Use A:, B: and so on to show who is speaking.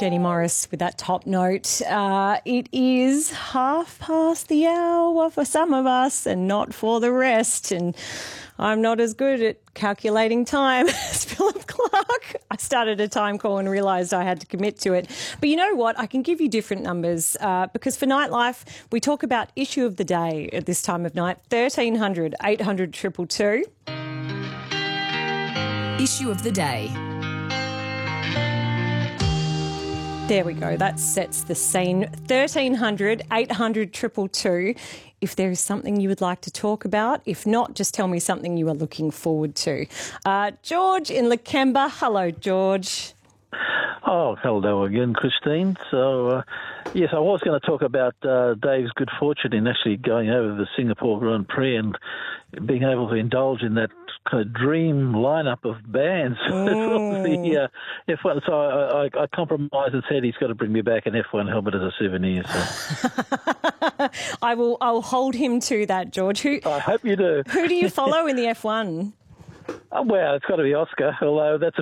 A: Jenny Morris with that top note. It is hour for some of us and not for the rest. And I'm not as good at calculating time as Philip Clark. I started a time call and realised I had to commit to it. But you know what? I can give you different numbers because for Nightlife, we talk about issue of the day at this time of night, 1300 800 222.
B: Issue of the day.
A: There we go. That sets the scene. 1300 800 222. If there is something you would like to talk about. If not, just tell me something you are looking forward to. George in Lakemba. Hello, George.
C: Oh, hello again, Christine. So, yes, I was going to talk about Dave's good fortune in actually going over the Singapore Grand Prix and being able to indulge in that kind of dream lineup of bands for the F1. So I compromised and said he's got to bring me back an F1 helmet as a souvenir. So.
A: I'll hold him to that, George.
C: I hope you do.
A: Who do you follow in the F1?
C: Well, it's got to be Oscar, although that's a